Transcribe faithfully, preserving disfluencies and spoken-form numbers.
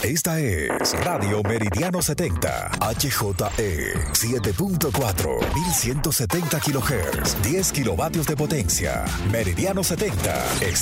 Esta es Radio Meridiano setenta, H J E siete punto cuatro, mil ciento setenta kilohertz, diez kilovatios de potencia. Meridiano setenta,